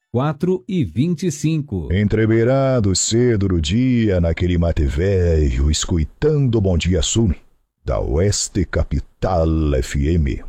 4h25. Entrebeirado cedo no dia, naquele mate velho, escutando Bom Dia Sul, da Oeste Capital FM.